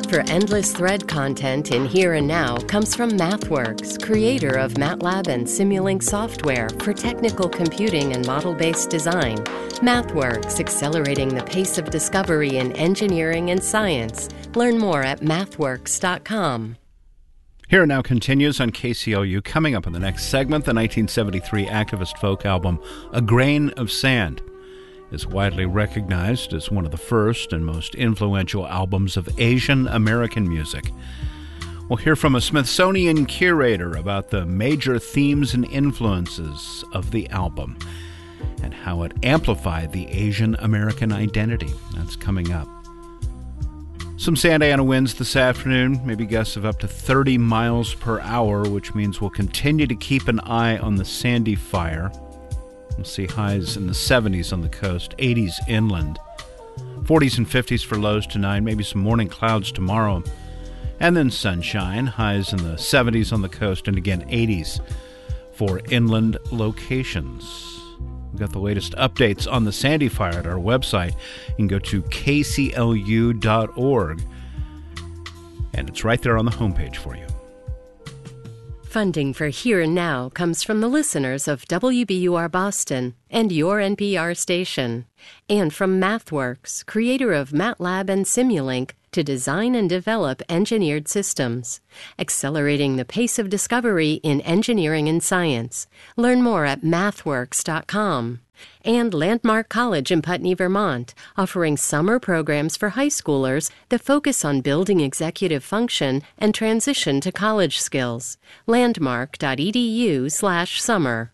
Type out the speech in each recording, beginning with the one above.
Support for Endless Thread content in Here and Now comes from MathWorks, creator of MATLAB and Simulink software for technical computing and model-based design. MathWorks, accelerating the pace of discovery in engineering and science. Learn more at mathworks.com. Here and Now continues on KCOU. Coming up in the next segment, the 1973 activist folk album, A Grain of Sand, is widely recognized as one of the first and most influential albums of Asian American music. We'll hear from a Smithsonian curator about the major themes and influences of the album and how it amplified the Asian American identity. That's coming up. Some Santa Ana winds this afternoon, maybe gusts of up to 30 miles per hour, which means we'll continue to keep an eye on the Sandy fire. We'll see highs in the 70s on the coast, 80s inland, 40s and 50s for lows tonight, maybe some morning clouds tomorrow, and then sunshine, highs in the 70s on the coast, and again 80s for inland locations. We've got the latest updates on the Sandy fire at our website. You can go to kclu.org, and it's right there on the homepage for you. Funding for Here and Now comes from the listeners of WBUR Boston and your NPR station, and from MathWorks, creator of MATLAB and Simulink, to design and develop engineered systems, accelerating the pace of discovery in engineering and science. Learn more at mathworks.com. And Landmark College in Putney, Vermont, offering summer programs for high schoolers that focus on building executive function and transition to college skills. landmark.edu/summer.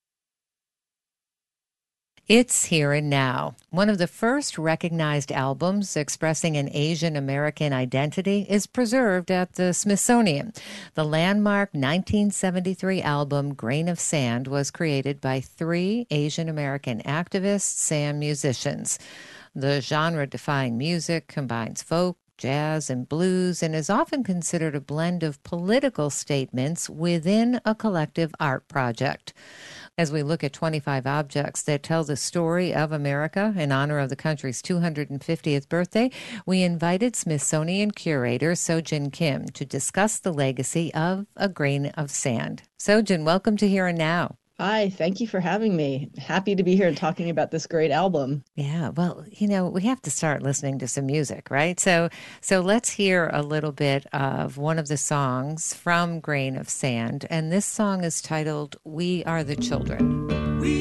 It's Here and Now. One of the first recognized albums expressing an Asian American identity is preserved at the Smithsonian. The landmark 1973 album Grain of Sand was created by 3 Asian American activists and musicians. The genre-defying music combines folk, jazz, and blues, and is often considered a blend of political statements within a collective art project. As we look at 25 objects that tell the story of America in honor of the country's 250th birthday, we invited Smithsonian curator Sojin Kim to discuss the legacy of A Grain of Sand. Sojin, welcome to Here and Now. Hi, thank you for having me. Happy to be here and talking about this great album. Yeah, well, we have to start listening to some music, right? So let's hear a little bit of one of the songs from Grain of Sand, and this song is titled We Are the Children.